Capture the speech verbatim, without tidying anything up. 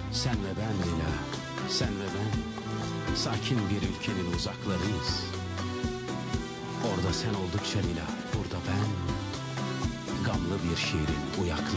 Sen ve ben Leyla, sen ve ben sakin bir ülkenin uzaklarıyız. Orada sen oldukça Leyla, burada ben gamlı bir şiirin uyakları.